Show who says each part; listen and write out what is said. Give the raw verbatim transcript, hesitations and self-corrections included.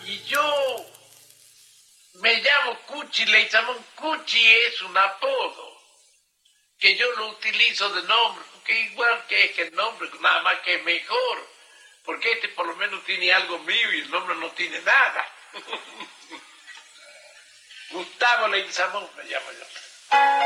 Speaker 1: Y yo me llamo Cuchi Leguizamón. Cuchi es un apodo que yo lo utilizo de nombre, porque igual que es el nombre, nada más que es mejor, porque este por lo menos tiene algo mío y el nombre no tiene nada. Gustavo Leguizamón me llamo yo.